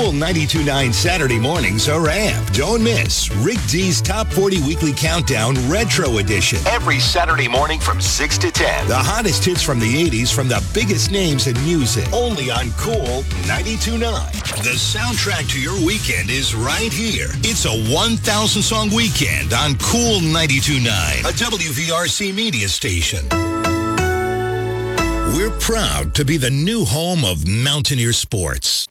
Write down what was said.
Cool 92.9 Saturday mornings are amped. Don't miss Rick D's Top 40 Weekly Countdown Retro Edition. Every Saturday morning from 6 to 10. The hottest hits from the 80s from the biggest names in music. Only on Cool 92.9. The soundtrack to your weekend is right here. It's a 1,000-song weekend on Cool 92.9, a WVRC media station. We're proud to be the new home of Mountaineer Sports.